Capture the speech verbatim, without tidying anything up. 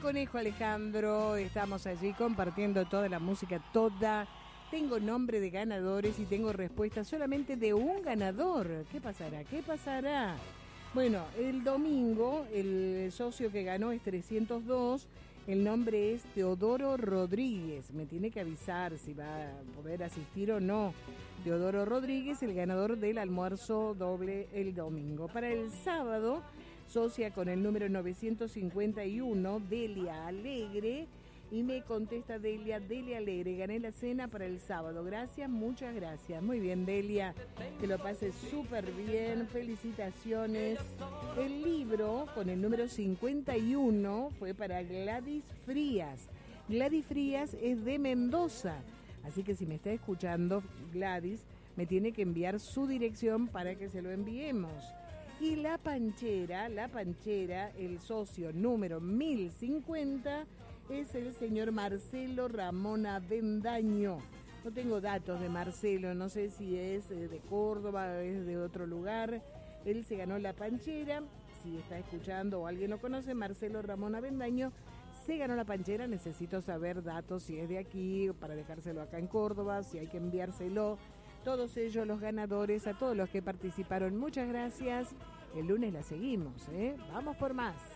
Conejo Alejandro, estamos allí compartiendo toda la música, toda. Tengo nombre de ganadores y tengo respuesta solamente de un ganador. ¿Qué pasará? ¿Qué pasará? Bueno, el domingo el socio que ganó es trescientos dos, el nombre es Teodoro Rodríguez. Me tiene que avisar si va a poder asistir o no. Teodoro Rodríguez, el ganador del almuerzo doble el domingo. Para el sábado, socia con el número novecientos cincuenta y uno, Delia Alegre. Y me contesta Delia, Delia Alegre, gané la cena para el sábado. Gracias, muchas gracias. Muy bien, Delia, que lo pases súper bien, felicitaciones. El libro con el número cincuenta y uno fue para Gladys Frías. Gladys Frías es de Mendoza, así que si me está escuchando Gladys, me tiene que enviar su dirección para que se lo enviemos. Y la panchera, la panchera, el socio número mil cincuenta, es el señor Marcelo Ramón Avendaño. No tengo datos de Marcelo, no sé si es de Córdoba o es de otro lugar. Él se ganó la panchera, si está escuchando o alguien lo conoce, Marcelo Ramón Avendaño se ganó la panchera. Necesito saber datos, si es de aquí, para dejárselo acá en Córdoba, si hay que enviárselo. Todos ellos, los ganadores, a todos los que participaron, muchas gracias. El lunes la seguimos, ¿eh? Vamos por más.